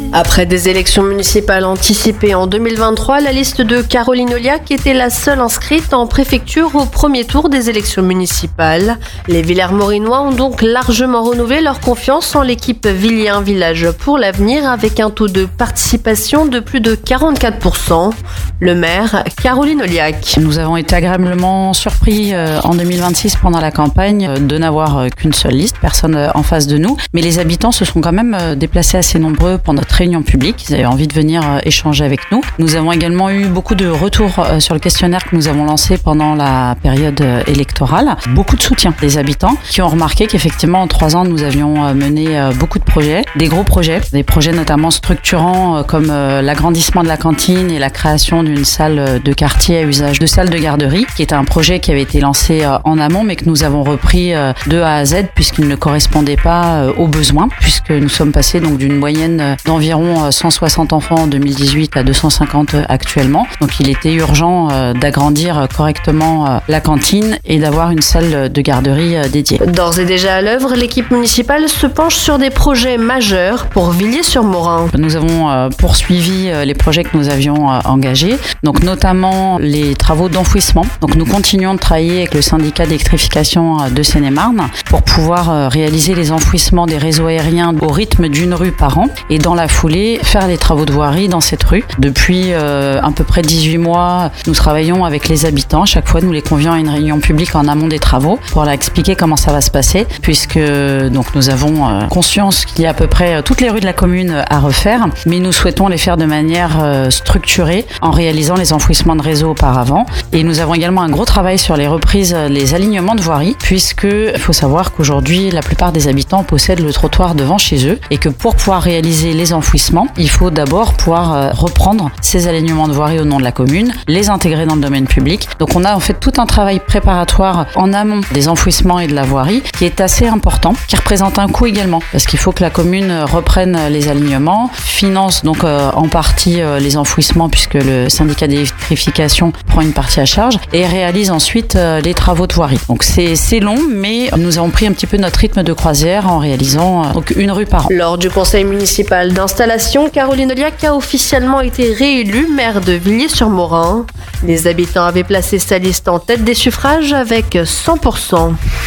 Après des élections municipales anticipées en 2023, la liste de Caroline Olliac était la seule inscrite en préfecture au premier tour des élections municipales. Les Villermorinois ont donc largement renouvelé leur confiance en l'équipe Villiers un village pour l'avenir avec un taux de participation de plus de 44%. Le maire, Caroline Olliac. Nous avons été agréablement surpris en 2026 pendant la campagne de n'avoir qu'une seule liste, personne en face de nous. Mais les habitants se sont quand même déplacés assez nombreux pour notre réunion publique. Ils avaient envie de venir échanger avec nous. Nous avons également eu beaucoup de retours sur le questionnaire que nous avons lancé pendant la période électorale. Beaucoup de soutien des habitants qui ont remarqué qu'effectivement en 3 ans nous avions mené beaucoup de projets, des gros projets, des projets notamment structurants comme l'agrandissement de la cantine et la création d'une salle de quartier à usage de salle de garderie, qui est un projet qui avait été lancé en amont mais que nous avons repris de A à Z puisqu'il ne correspondait pas aux besoins, puisque nous sommes passés donc d'une moyenne d'environ 160 enfants en 2018 à 250 actuellement. Donc il était urgent d'agrandir correctement la cantine et d'avoir une salle de garderie dédiée. D'ores et déjà à l'œuvre, l'équipe municipale se penche sur des projets majeurs pour Villiers-sur-Morin. Nous avons poursuivi les projets que nous avions engagés, donc notamment les travaux d'enfouissement. Donc nous continuons de travailler avec le syndicat d'électrification de Seine-et-Marne pour pouvoir réaliser les enfouissements des réseaux aériens au rythme d'une rue par an et dans la foulée faire les travaux de voirie dans cette rue. Depuis à peu près 18 mois, nous travaillons avec les habitants. Chaque fois, nous les convions à une réunion publique en amont des travaux pour leur expliquer comment ça va se passer, puisque donc nous avons conscience qu'il y a à peu près toutes les rues de la commune à refaire, mais nous souhaitons les faire de manière structurée en réalisant les enfouissements de réseau auparavant. Et nous avons également un gros travail sur les reprises, les alignements de voirie, puisque il faut savoir qu'aujourd'hui, la plupart des habitants possèdent le trottoir devant chez eux et que pour pouvoir réaliser les enfouissements, il faut d'abord pouvoir reprendre ces alignements de voirie au nom de la commune, les intégrer dans le domaine public. Donc on a en fait tout un travail préparatoire en amont des enfouissements et de la voirie qui est assez important, qui représente un coût également, parce qu'il faut que la commune reprenne les alignements, finance donc en partie les enfouissements puisque le syndicat d'électrification prend une partie à charge et réalise ensuite les travaux de voirie. Donc c'est long, mais nous avons pris un petit peu notre rythme de croisière en réalisant donc une rue par an. Lors du conseil municipal d'installation, Caroline Olliac a officiellement été réélue maire de Villiers-sur-Morin. Les habitants avaient placé sa liste en tête des suffrages avec 100%.